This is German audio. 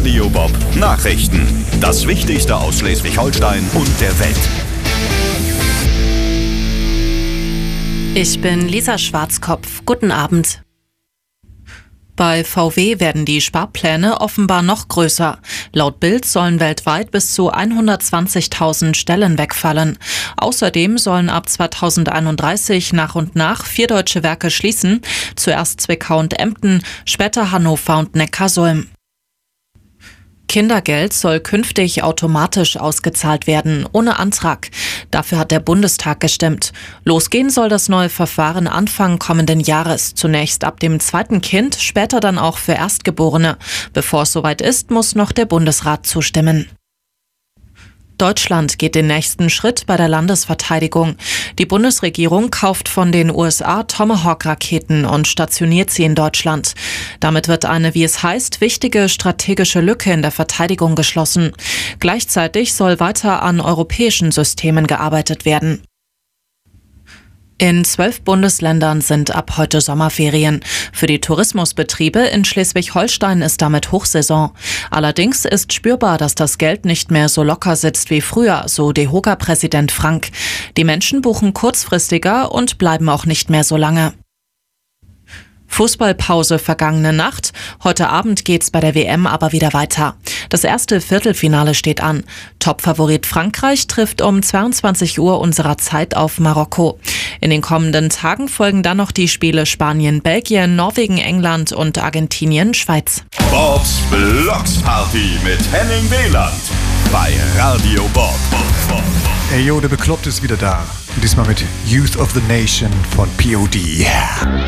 Radio Bob Nachrichten. Das Wichtigste aus Schleswig-Holstein und der Welt. Ich bin Lisa Schwarzkopf. Guten Abend. Bei VW werden die Sparpläne offenbar noch größer. Laut Bild sollen weltweit bis zu 120.000 Stellen wegfallen. Außerdem sollen ab 2031 nach und nach 4 deutsche Werke schließen. Zuerst Zwickau und Emden, später Hannover und Neckarsulm. Kindergeld soll künftig automatisch ausgezahlt werden, ohne Antrag. Dafür hat der Bundestag gestimmt. Losgehen soll das neue Verfahren Anfang kommenden Jahres. Zunächst ab dem 2. Kind, später dann auch für Erstgeborene. Bevor es soweit ist, muss noch der Bundesrat zustimmen. Deutschland geht den nächsten Schritt bei der Landesverteidigung. Die Bundesregierung kauft von den USA Tomahawk-Raketen und stationiert sie in Deutschland. Damit wird eine, wie es heißt, wichtige strategische Lücke in der Verteidigung geschlossen. Gleichzeitig soll weiter an europäischen Systemen gearbeitet werden. In 12 Bundesländern sind ab heute Sommerferien. Für die Tourismusbetriebe in Schleswig-Holstein ist damit Hochsaison. Allerdings ist spürbar, dass das Geld nicht mehr so locker sitzt wie früher, so DEHOGA-Präsident Frank. Die Menschen buchen kurzfristiger und bleiben auch nicht mehr so lange. Fußballpause vergangene Nacht. Heute Abend geht's bei der WM aber wieder weiter. Das erste Viertelfinale steht an. Topfavorit Frankreich trifft um 22 Uhr unserer Zeit auf Marokko. In den kommenden Tagen folgen dann noch die Spiele Spanien, Belgien, Norwegen, England und Argentinien, Schweiz. Bobs Blocksparty mit Henning Wieland bei Radio Bob. Ey, yo, der Bekloppte ist wieder da. Und diesmal mit Youth of the Nation von POD.